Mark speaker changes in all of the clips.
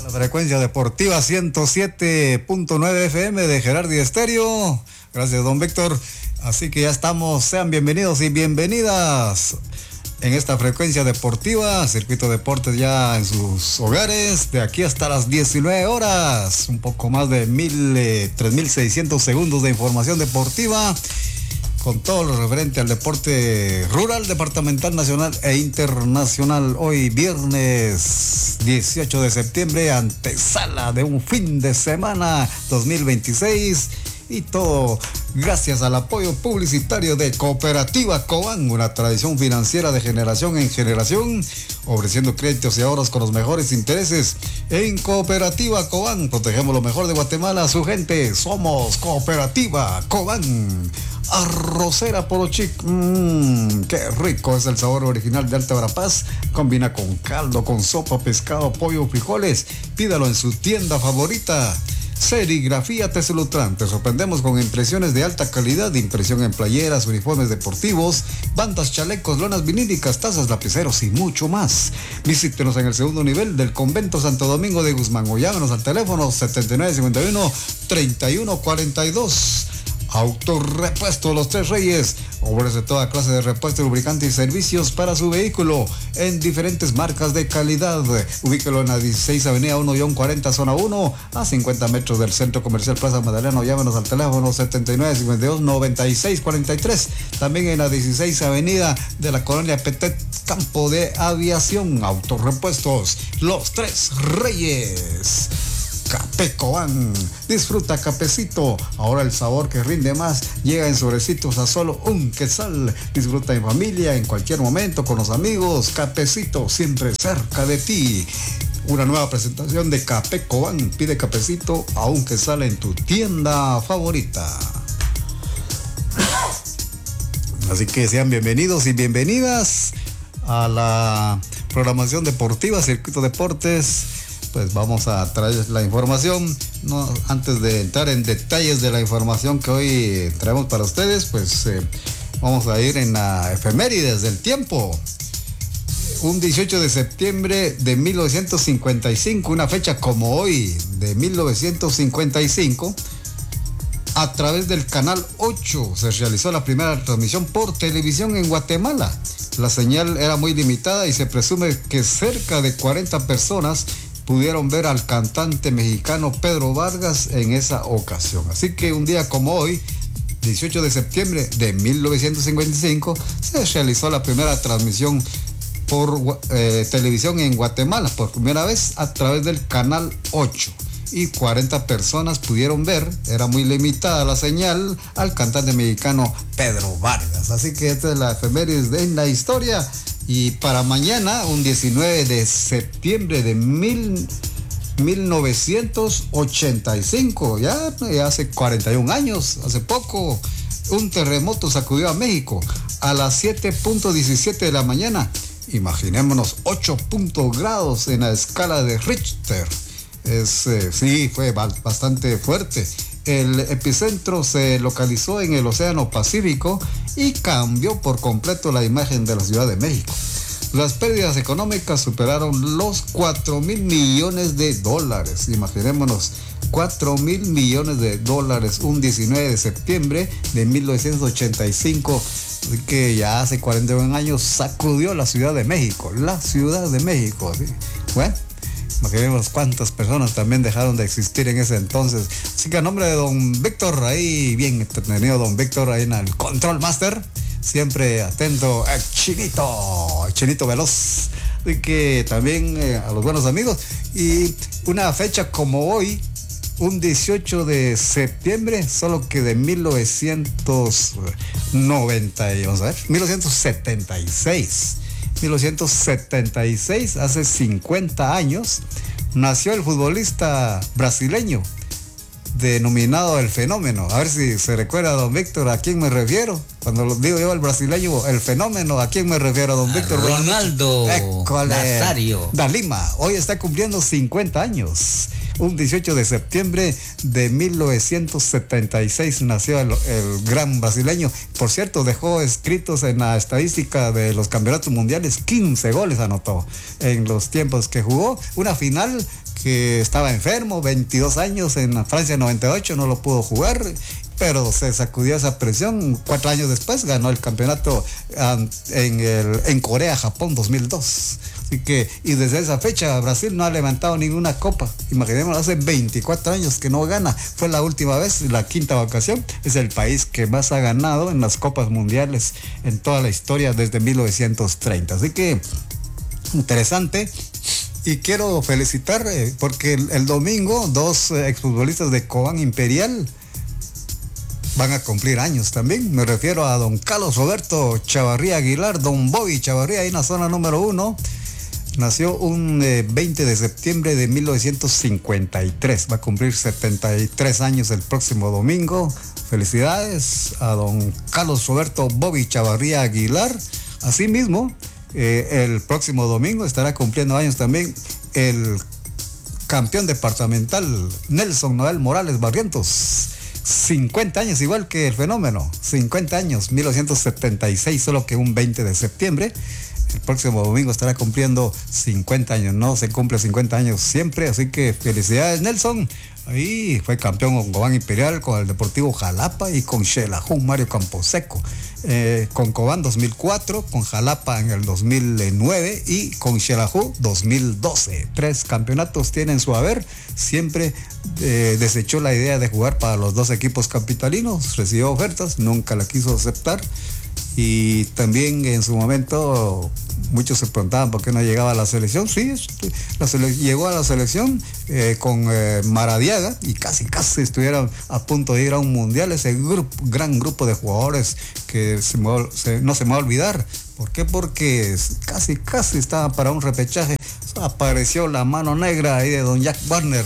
Speaker 1: La frecuencia deportiva 107.9 FM de Gerardi Estéreo. Gracias, don Víctor. Así que ya estamos, sean bienvenidos y bienvenidas en esta frecuencia deportiva, Circuito Deportes ya en sus hogares, de aquí hasta las 19 horas, un poco más de 3.600 segundos de información deportiva, con todo lo referente al deporte rural, departamental, nacional e internacional. Hoy viernes 18 de septiembre, antesala de un fin de semana 2026, y todo gracias al apoyo publicitario de Cooperativa Cobán, una tradición financiera de generación en generación, ofreciendo créditos y ahorros con los mejores intereses. En Cooperativa Cobán protegemos lo mejor de Guatemala a su gente. Somos Cooperativa Cobán. Arrocera Porochic, qué rico es el sabor original de Alta Verapaz. Combina con caldo, con sopa, pescado, pollo, frijoles. Pídalo en su tienda favorita. Serigrafía Teselutran, te sorprendemos con impresiones de alta calidad, impresión en playeras, uniformes deportivos, bandas, chalecos, lonas vinílicas, tazas, lapiceros y mucho más. Visítenos en el segundo nivel del Convento Santo Domingo de Guzmán o llámenos al teléfono 7951-3142. Autorepuesto Los Tres Reyes ofrece toda clase de repuesto, lubricante y servicios para su vehículo en diferentes marcas de calidad. Ubíquelo en la 16 Avenida 1-40 Zona 1, a 50 metros del Centro Comercial Plaza Magdalena. Llámenos al teléfono 7952-9643. También en la 16 Avenida de la Colonia Petit, Campo de Aviación. Autorepuestos Los Tres Reyes. Café Cobán, disfruta cafecito, ahora el sabor que rinde más llega en sobrecitos a solo un quetzal. Disfruta en familia, en cualquier momento, con los amigos. Cafecito siempre cerca de ti. Una nueva presentación de Café Cobán. Pide cafecito a un quetzal en tu tienda favorita. Así que sean bienvenidos y bienvenidas a la programación deportiva Circuito Deportes. Pues vamos a traer la información. No, antes de entrar en detalles de la información que hoy traemos para ustedes, pues vamos a ir en la efemérides del tiempo. Un 18 de septiembre de 1955, una fecha como hoy de 1955, a través del Canal 8 se realizó la primera transmisión por televisión en Guatemala. La señal era muy limitada y se presume que cerca de 40 personas pudieron ver al cantante mexicano Pedro Vargas en esa ocasión. Así que un día como hoy, 18 de septiembre de 1955, se realizó la primera transmisión por televisión en Guatemala, por primera vez a través del Canal 8. Y 40 personas pudieron ver, era muy limitada la señal, al cantante mexicano Pedro Vargas. Así que esta es la efemérides en la historia. Y para mañana, un 19 de septiembre de 1985, ya hace 41 años, hace poco, un terremoto sacudió a México a las 7:17 de la mañana. Imaginémonos 8 grados en la escala de Richter. Sí, fue bastante fuerte. El epicentro se localizó en el Océano Pacífico y cambió por completo la imagen de la Ciudad de México. Las pérdidas económicas superaron los 4,000 millones de dólares. Imaginémonos, 4,000 millones de dólares, un 19 de septiembre de 1985, que ya hace 41 años sacudió la Ciudad de México. La Ciudad de México, ¿sí? Bueno, imaginemos cuántas personas también dejaron de existir en ese entonces. Así que a nombre de don Víctor, ahí bien entretenido don Víctor, ahí en el Control Master, siempre atento, el Chinito Veloz. Así que también a los buenos amigos. Y una fecha como hoy, un 18 de septiembre, solo que de 1976, hace 50 años, nació el futbolista brasileño denominado El Fenómeno. A ver si se recuerda, don Víctor, ¿a quién me refiero? Cuando lo digo yo, el brasileño, El Fenómeno, ¿a quién me refiero, don Víctor?
Speaker 2: Ronaldo Nazario
Speaker 1: da Lima. Hoy está cumpliendo 50 años. Un 18 de septiembre de 1976 nació el gran brasileño. Por cierto, dejó escritos en la estadística de los campeonatos mundiales, 15 goles anotó en los tiempos que jugó. Una final que estaba enfermo, 22 años en Francia 98, no lo pudo jugar, pero se sacudió esa presión. 4 años después ganó el campeonato en Corea-Japón 2002. Así que, y desde esa fecha Brasil no ha levantado ninguna copa. Imaginémonos, hace 24 años que no gana. Fue la última vez, la quinta ocasión. Es el país que más ha ganado en las copas mundiales en toda la historia desde 1930. Así que, interesante. Y quiero felicitar porque el domingo 2 exfutbolistas de Cobán Imperial van a cumplir años también. Me refiero a don Carlos Roberto Chavarría Aguilar, don Bobby Chavarría, ahí en la zona número 1. Nació un 20 de septiembre de 1953. Va a cumplir 73 años el próximo domingo. Felicidades a don Carlos Roberto Bobby Chavarría Aguilar. Asimismo, el próximo domingo estará cumpliendo años también el campeón departamental Nelson Noel Morales Barrientos. 50 años, igual que el fenómeno. 50 años, 1976, solo que un 20 de septiembre. El próximo domingo estará cumpliendo 50 años. No se cumple 50 años siempre, así que felicidades, Nelson. Ahí fue campeón con Cobán Imperial, con el Deportivo Jalapa y con Xelajú, Mario Camposeco. Con Cobán 2004, con Jalapa en el 2009 y con Xelajú 2012. 3 campeonatos tienen su haber. Siempre desechó la idea de jugar para los 2 equipos capitalinos. Recibió ofertas, nunca la quiso aceptar. Y también en su momento muchos se preguntaban por qué no llegaba a la selección. Sí, llegó a la selección con Maradiaga y casi estuvieron a punto de ir a un mundial. Ese gran grupo de jugadores que no se me va a olvidar. ¿Por qué? Porque casi estaba para un repechaje. Apareció la mano negra ahí de don Jack Warner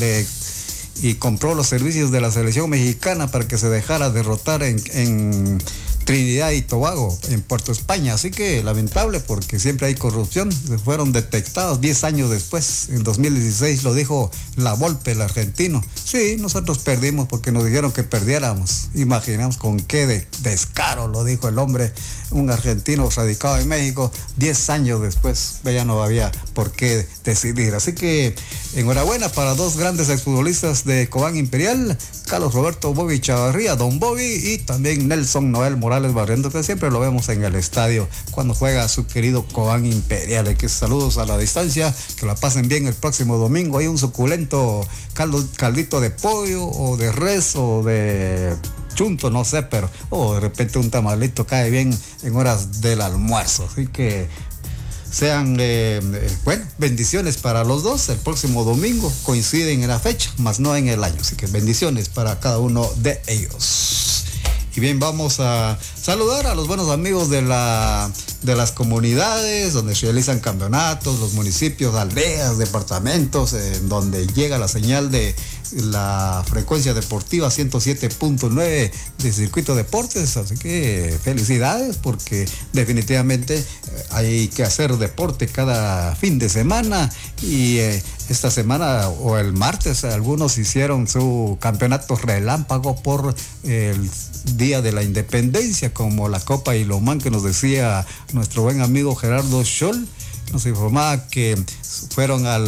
Speaker 1: y compró los servicios de la selección mexicana para que se dejara derrotar en Trinidad y Tobago, en Puerto España. Así que lamentable, porque siempre hay corrupción. Se fueron detectados 10 años después, en 2016, lo dijo La Volpe, el argentino. Sí, nosotros perdimos porque nos dijeron que perdiéramos. Imaginamos con qué descaro lo dijo el hombre, un argentino radicado en México. 10 años después ya no había por qué decidir. Así que enhorabuena para 2 grandes exfutbolistas de Cobán Imperial, Carlos Roberto Bobby Chavarría, don Bobby, y también Nelson Noel Morales Barrientos, que siempre lo vemos en el estadio cuando juega su querido Cobán Imperial. Que saludos a la distancia, que la pasen bien el próximo domingo. Hay un suculento caldito de pollo o de res o de chunto, no sé, pero de repente un tamalito cae bien en horas del almuerzo. Así que sean, bendiciones para los 2. El próximo domingo coinciden en la fecha, más no en el año. Así que bendiciones para cada uno de ellos. Y bien, vamos a saludar a los buenos amigos de las comunidades donde se realizan campeonatos, los municipios, aldeas, departamentos, en donde llega la señal de la frecuencia deportiva 107.9 de Circuito Deportes. Así que felicidades, porque definitivamente hay que hacer deporte cada fin de semana. Y esta semana o el martes algunos hicieron su campeonato relámpago por el Día de la Independencia, como la Copa Ilomán, que nos decía nuestro buen amigo Gerardo Scholl. Nos informaba que fueron a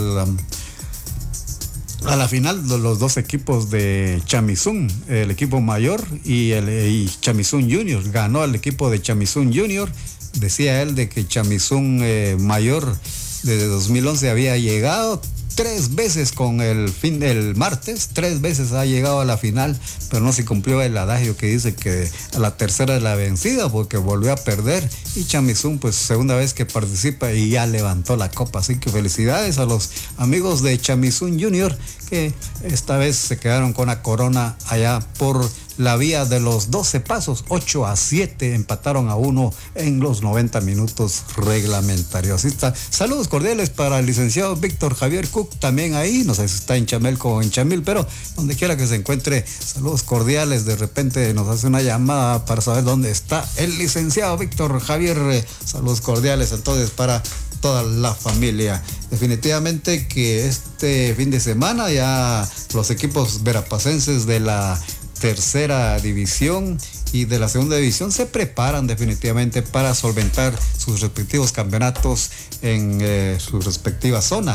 Speaker 1: la final de los 2 equipos de Chamizún, el equipo mayor y Chamizún Junior. Ganó el equipo de Chamizún Junior. Decía él de que Chamizún mayor desde 2011 había llegado 3 veces con el martes, 3 veces ha llegado a la final, pero no se cumplió el adagio que dice que a la tercera es la vencida, porque volvió a perder. Y Chamizún, pues segunda vez que participa y ya levantó la copa. Así que felicidades a los amigos de Chamizún Junior, que esta vez se quedaron con la corona allá por la vía de los 12 pasos. 8-7 empataron a 1 en los 90 minutos reglamentarios. Así está. Saludos cordiales para el licenciado Víctor Javier Cook, también ahí, no sé si está en Chamelco o en Chamil, pero donde quiera que se encuentre, saludos cordiales. De repente nos hace una llamada para saber dónde está el licenciado Víctor Javier. Saludos cordiales entonces para toda la familia. Definitivamente que este fin de semana ya los equipos verapacenses de la tercera división y de la segunda división se preparan definitivamente para solventar sus respectivos campeonatos en su respectiva zona.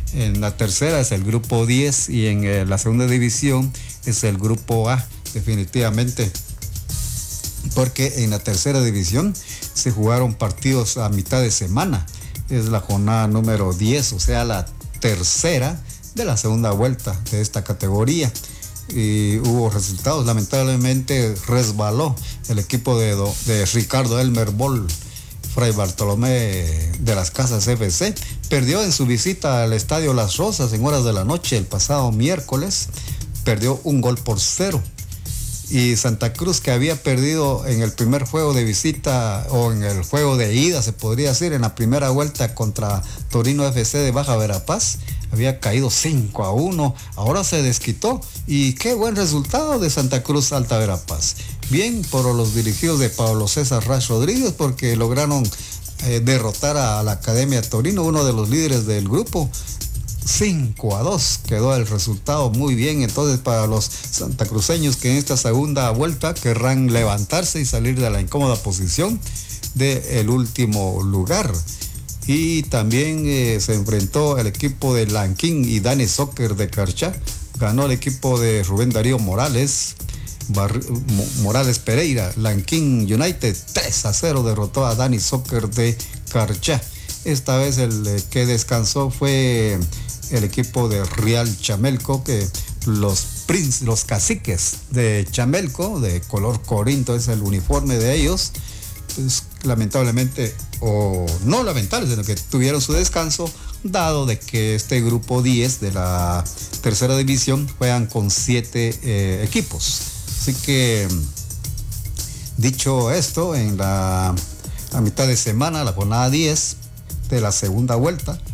Speaker 1: En la tercera es el grupo 10 y en la segunda división es el grupo A, definitivamente. Porque en la tercera división se jugaron partidos a mitad de semana. Es la jornada número 10, o sea, la tercera de la segunda vuelta de esta categoría. Y hubo resultados. Lamentablemente resbaló el equipo de Ricardo Elmer Bol. Fray Bartolomé de las Casas FC perdió en su visita al Estadio Las Rosas en horas de la noche el pasado miércoles. Perdió 1-0. Y Santa Cruz, que había perdido en el primer juego de visita o en el juego de ida, se podría decir, en la primera vuelta contra Torino FC de Baja Verapaz, había caído 5-1. Ahora se desquitó y qué buen resultado de Santa Cruz Alta Verapaz. Bien por los dirigidos de Pablo César Ras Rodríguez, porque lograron derrotar a la Academia Torino, uno de los líderes del grupo. 5-2 quedó el resultado. Muy bien, entonces, para los santacruceños que en esta segunda vuelta querrán levantarse y salir de la incómoda posición del último lugar. Y también se enfrentó el equipo de Lanquín y Dani Soccer de Carchá. Ganó el equipo de Rubén Darío Morales Pereira. Lanquín United 3-0 derrotó a Dani Soccer de Carchá. Esta vez el que descansó fue el equipo de Real Chamelco, que los caciques de Chamelco, de color corinto, es el uniforme de ellos. Pues, lamentablemente, o no lamentable, sino que tuvieron su descanso, dado de que este grupo 10 de la tercera división juegan con 7 equipos. Así que, dicho esto, a mitad de semana, la jornada 10 de la segunda vuelta,